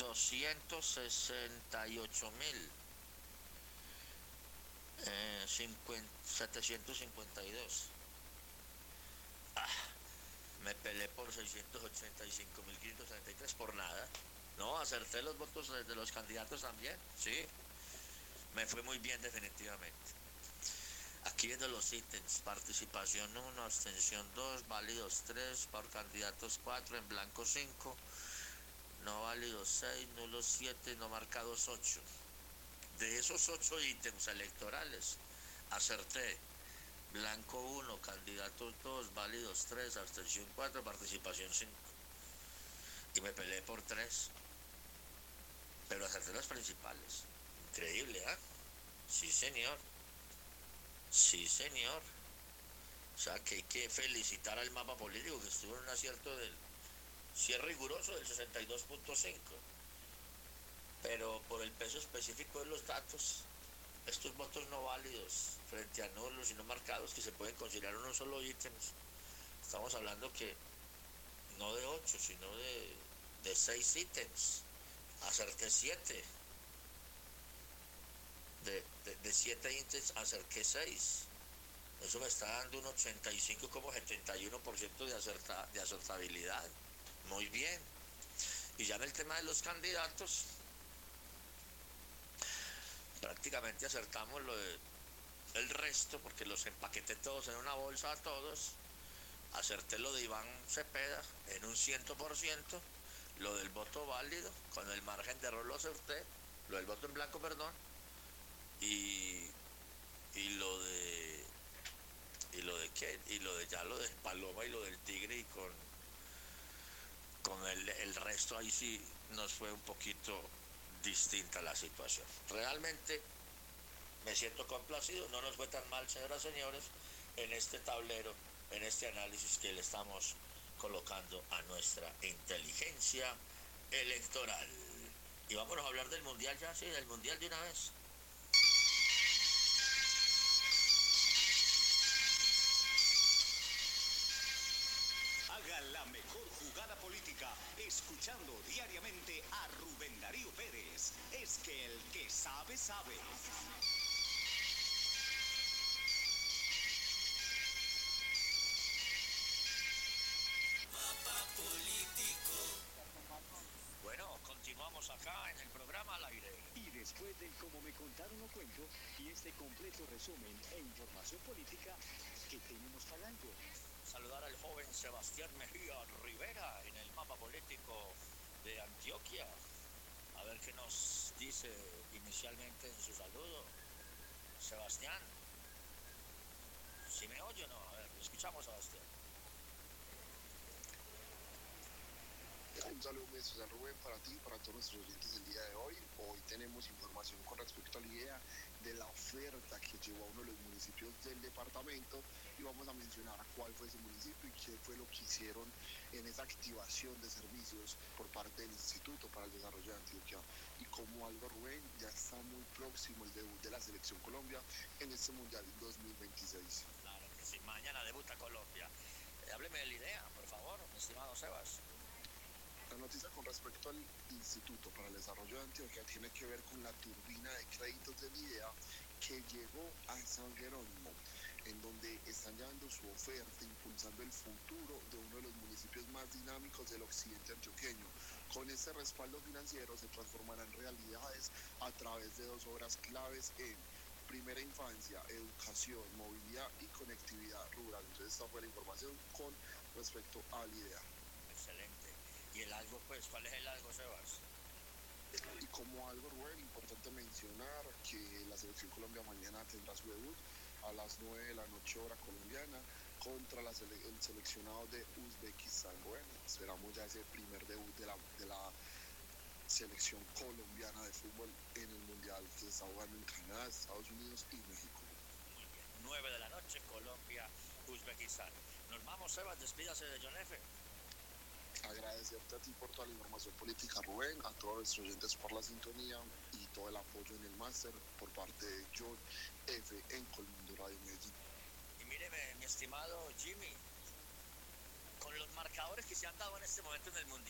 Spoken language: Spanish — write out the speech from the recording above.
268.752. Me peleé por 685.533 por nada. No, acerté los votos de los candidatos también, sí. Me fue muy bien definitivamente. Aquí viendo los ítems: participación 1, abstención 2, válidos 3, por candidatos 4, en blanco 5, no válidos 6, nulos 7, no marcados 8. De esos 8 ítems electorales, acerté: blanco 1, candidatos 2, válidos 3, abstención 4, participación 5. Y me peleé por 3. Pero acerté las principales. Increíble, ¿ah? Sí, señor. Sí, señor. O sea, que hay que felicitar al mapa político, que estuvo en un acierto del... sí es riguroso, del 62.5. Pero por el peso específico de los datos, estos votos no válidos frente a nulos y no marcados, que se pueden considerar unos solo ítems, estamos hablando que no de 8, sino de 6 ítems. Acerté 7. De 7 ítems acerqué 6. Eso me está dando un 85,71% de acertabilidad. Muy bien. Y ya en el tema de los candidatos, prácticamente acertamos el resto, porque los empaqueté todos en una bolsa a todos. Acerté lo de Iván Cepeda en un 100%, lo del voto válido, con el margen de error lo acerté, lo del voto en blanco, perdón, y lo de... ¿Y lo de qué? Y lo de ya lo de Paloma y lo del Tigre, y con el resto ahí sí nos fue un poquito distinta la situación. Realmente me siento complacido, no nos fue tan mal, señoras y señores, en este tablero, en este análisis que le estamos colocando a nuestra inteligencia electoral. Y vámonos a hablar del mundial ya, sí, del mundial de una vez. Haga la mejor jugada política escuchando diariamente a Rubén Darío Pérez. Es que el que sabe, sabe. Mapa político. Bueno, continuamos acá en el programa al aire. Y después del Como me contaron o cuento y este completo resumen e información política, ¿qué tenemos para algo? Saludar al joven Sebastián Mejía Rivera en el mapa político de Antioquia. A ver qué nos dice inicialmente en su saludo. Sebastián, ¿si me oye o no? A ver, lo escuchamos, Sebastián. Un saludo muy especial, Rubén, para ti y para todos nuestros oyentes el día de hoy. Hoy tenemos información con respecto a la idea de la oferta que llevó a uno de los municipios del departamento, y vamos a mencionar cuál fue ese municipio y qué fue lo que hicieron en esa activación de servicios por parte del Instituto para el Desarrollo de Antioquia. Y como algo, Rubén, ya está muy próximo el debut de la Selección Colombia en este Mundial 2026. Claro que sí, mañana debuta Colombia. Hábleme de la idea, por favor, mi estimado Sebas. La noticia con respecto al Instituto para el Desarrollo de Antioquia tiene que ver con la turbina de créditos de IDEA que llegó a San Jerónimo, en donde están llevando su oferta, impulsando el futuro de uno de los municipios más dinámicos del occidente antioqueño. Con este respaldo financiero se transformarán realidades a través de 2 obras claves en primera infancia, educación, movilidad y conectividad rural. Entonces esta fue la información con respecto a la IDEA. Excelente. ¿Y el algo, pues? ¿Cuál es el algo, Sebas? Y como algo, Rubén, importante mencionar que la Selección Colombia mañana tendrá su debut a las 9 de la noche hora colombiana contra el seleccionado de Uzbekistán. Bueno, esperamos ya ese primer debut de la selección colombiana de fútbol en el Mundial que se está jugando en Canadá, Estados Unidos y México. Muy bien, 9 de la noche, Colombia, Uzbekistán. Nos vamos, Sebas, despídase de John F. Agradecerte a ti por toda la información política, Rubén, a todos nuestros oyentes por la sintonía y todo el apoyo en el máster por parte de John F. en Colmundo Radio Medellín. Y míreme, mi estimado Jimmy, con los marcadores que se han dado en este momento en el Mundial,